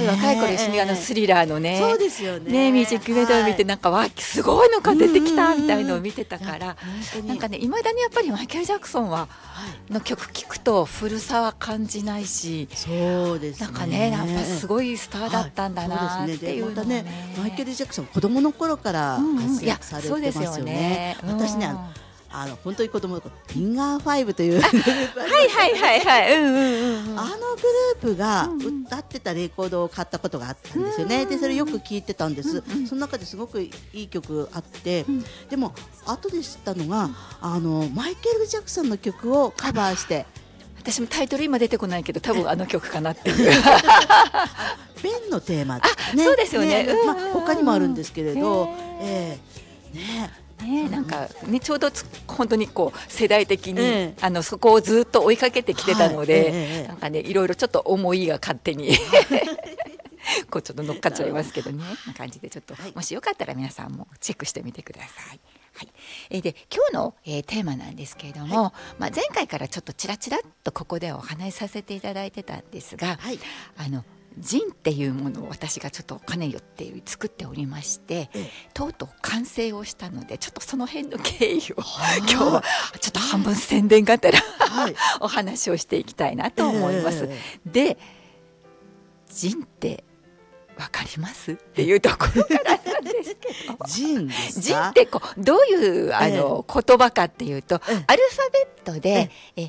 若い頃一緒にスリラーのね、 そうですよね、 ミュージックビデオを見て、なんかわすごいのが出てきたみたいのを見てたから、なんかね、いまだにやっぱりマイケル・ジャクソンはの曲聴くと古さは感じないし、 そうですね、 なんかね、やっぱすごいスターだったんだなっていうのね。 マイケル・ジャクソン子供の頃から活躍されてますよね。私ね、本当に子供の頃フィンガー5というはいはいはいはい、 あのグループが歌ってたレコードを買ったことがあったんですよね。でそれよく聴いてたんです。その中ですごくいい曲あって、でも後で知ったのがマイケル・ジャクソンの曲をカバーして、 私もタイトル今出てこないけど多分あの曲かなっていうベンのテーマ、 そうですよね、 他にもあるんですけれど、 なんかね、ちょうど本当にこう世代的に、そこをずっと追いかけてきてたので、なんかね、いろいろちょっと思いが勝手にこうちょっと乗っかっちゃいますけどね、な感じでちょっと、もしよかったら皆さんもチェックしてみてください。はい、で今日の、テーマなんですけれども、前回からちょっとちらちらっとここでお話しさせていただいてたんですが、ジンっていうものを私がちょっとかねよっていう作っておりまして、とうとう完成をしたので、ちょっとその辺の経緯を今日はちょっと半分宣伝がてらお話をしていきたいなと思います。で、ジンってわかりますっていうところからなんですけどジンですか？ ジンってどういう言葉かっていうと、アルファベットで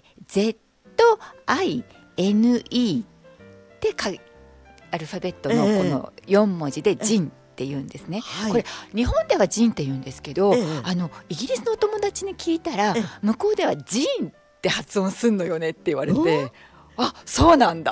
ZINE ってアルファベットのこの4文字でジンって言うんですね。これ日本ではジンって言うんですけど、イギリスのお友達に聞いたら、向こうではジンって発音すんのよねって言われて、あ、そうなんだ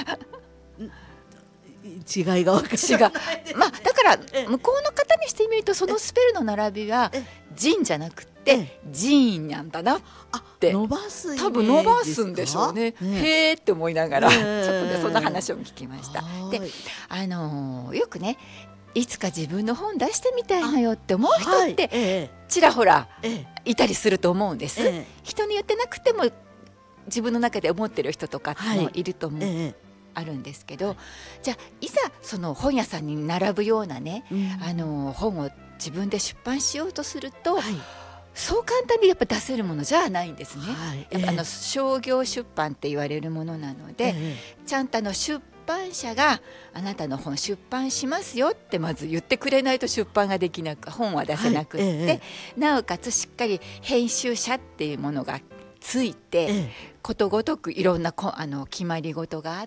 違いが分かる。 だから向こうの方にしてみると、そのスペルの並びはジンじゃなくてジーンなんだなって伸ばす、 多分伸ばすんでしょうね。へーって思いながらちょっとね、そんな話を聞きました。で、よくね、いつか自分の本出してみたいのよって思う人ってちらほらいたりすると思うんです。人によってなくても自分の中で思ってる人とかもいると思う、あるんですけど、じゃあいざその本屋さんに並ぶようなね、本を自分で出版しようとすると、そう簡単にやっぱ出せるものじゃないんですね。商業出版って言われるものなので、ちゃんと出版社があなたの本出版しますよってまず言ってくれないと出版ができなく、本は出せなくって、なおかつしっかり編集者っていうものがついて、ことごとくいろんな決まり事があって、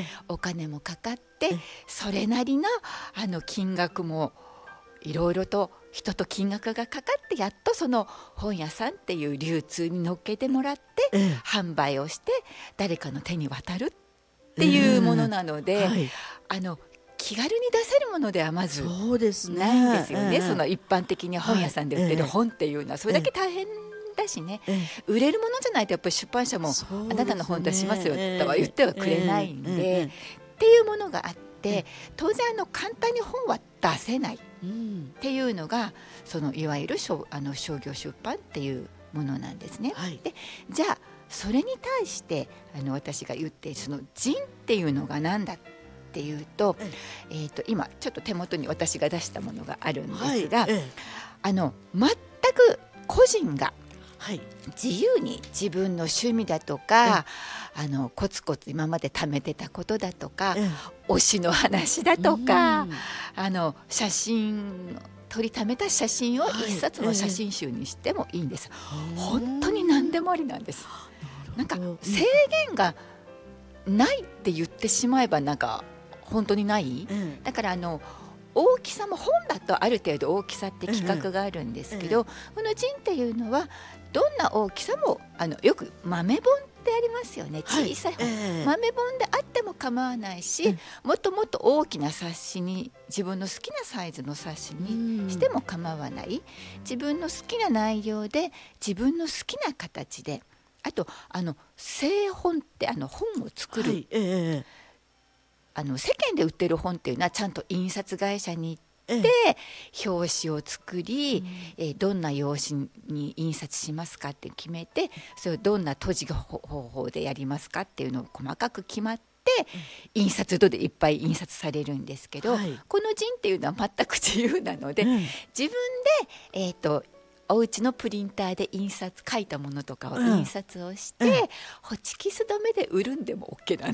お金もかかって、それなりの金額もいろいろと人と金額がかかって、やっとその本屋さんっていう流通に乗っけてもらって、販売をして誰かの手に渡るっていうものなので、気軽に出せるものではまずないんですよね。その一般的に本屋さんで売ってる本っていうのはそれだけ大変だしね、売れるものじゃないとやっぱり出版社もあなたの本出しますよとは言ってはくれないんで、っていうものがあって、当然簡単に本は出せないっていうのが、そのいわゆる商業出版っていうものなんですね。で、じゃあそれに対して私が言っているそのジンっていうのが何だっていうと、今ちょっと手元に私が出したものがあるんですが、全く個人が自由に自分の趣味だとか、コツコツ今まで貯めてたことだとか、推しの話だとか、写真撮りためた写真を一冊の写真集にしてもいいんです。本当に何でもありなんです。なんか制限がないって言ってしまえばなんか本当にない、だから大きさも本だとある程度大きさって規格があるんですけど、このジンっていうのはどんな大きさもよく豆本ってありますよね、小さい本、豆本であっても構わないし、もっともっと大きな冊子に、自分の好きなサイズの冊子にしても構わない、自分の好きな内容で自分の好きな形で、あと製本って本を作る、世間で売ってる本っていうのはちゃんと印刷会社に行って表紙を作り、どんな用紙に印刷しますかって決めて、それをどんな閉じ方法でやりますかっていうのを細かく決まっ印刷所でいっぱい印刷されるんですけど、このジンっていうのは全く自由なので、自分でお家のプリンターで書いたものとかを印刷をして、ホチキス止めで売るんでも OK なんです。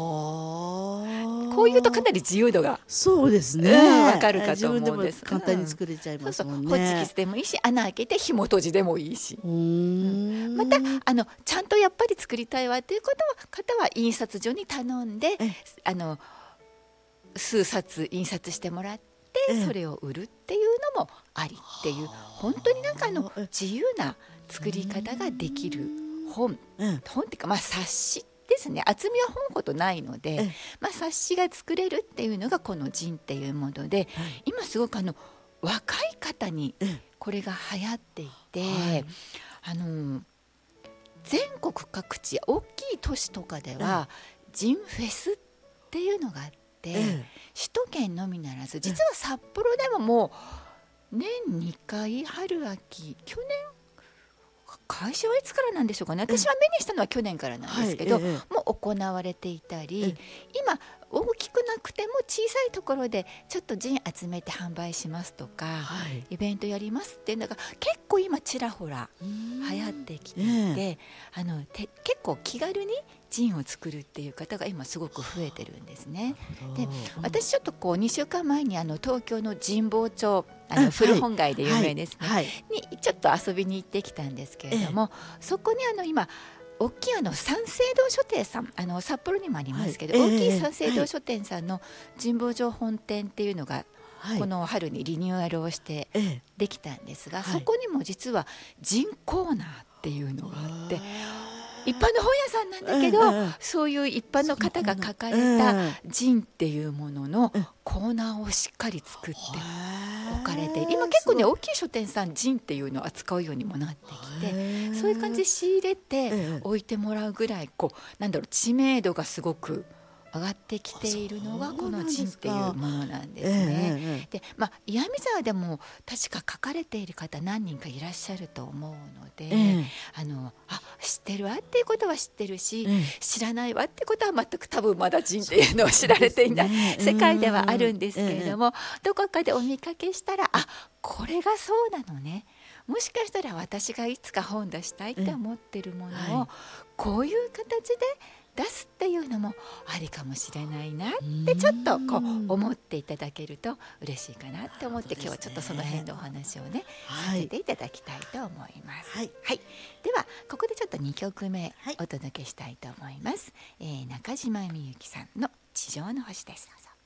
こういうとかなり自由度がそうですね、 わかるかと思うんです。 簡単に作れちゃいますもんね。 ホチキスでもいいし、穴開けて紐閉じでもいいし、またちゃんとやっぱり作りたいわという方は印刷所に頼んで数冊印刷してもらって、それを売るっていうのもありっていう、本当に自由な作り方ができる本っていうか、冊子ですね。厚みは本ほどないので、冊子が作れるっていうのがこのジンっていうもので、今すごく若い方にこれが流行っていて、全国各地大きい都市とかではジンフェスっていうのがあって、首都圏のみならず実は札幌でももう年2回春秋、去年開始はいつからなんでしょうかね。私は目にしたのは去年からなんですけど、もう行われていたり、今大きくなくても小さいところでちょっとジン集めて販売しますとか、イベントやりますっていうのが結構今ちらほら流行ってきていて、結構気軽にジンを作るっていう方が今すごく増えてるんですね。で、私ちょっと2週間前に東京の神保町古本街で有名ですね、にちょっと遊びに行ってきたんですけれども、そこに今大きい三省堂書店さん、札幌にもありますけど、大きい三省堂書店さんの神保町本店っていうのがこの春にリニューアルをしてできたんですが、そこにも実はジンコーナーっていうのがあって、一般の本屋さんなんだけど、そういう一般の方が書かれたジンっていうもののコーナーをしっかり作って置かれて、今結構ね大きい書店さんジンっていうのを扱うようにもなってきて、そういう感じで仕入れて置いてもらうぐらい知名度がすごく上がってきているのがこのジンっていうものなんですね。で、岩見沢でも確か書かれている方何人かいらっしゃると思うので、知ってるわっていうことは知ってるし、知らないわってことは全く多分まだジンっていうのを知られていない世界ではあるんですけれども、どこかでお見かけしたら、これがそうなのね、もしかしたら私がいつか本出したいって思ってるものをこういう形で出すっていうのもありかもしれないなってちょっと思っていただけると嬉しいかなって思って、今日はちょっとその辺のお話をね、させていただきたいと思います。ではここでちょっと2曲目お届けしたいと思います。中島みゆきさんの地上の星です。どうぞ。